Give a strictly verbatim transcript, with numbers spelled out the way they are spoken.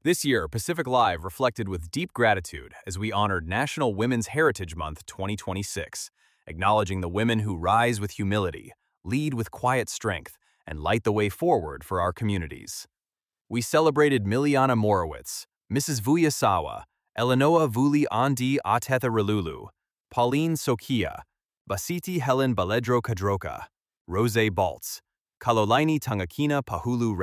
This year, Pacific Live reflected with deep gratitude as we honored National Women's Heritage Month twenty twenty-six, acknowledging the women who rise with humility, lead with quiet strength, and light the way forward for our communities. We celebrated Miliana Morowitz, Missus Vuyasawa, Elenoa Vuli Andi Atetha Relulu, Pauline Sokia, Basiti Helen Baledro Kadroka, Rose Baltz, Kalolaini Tangakina Pahulu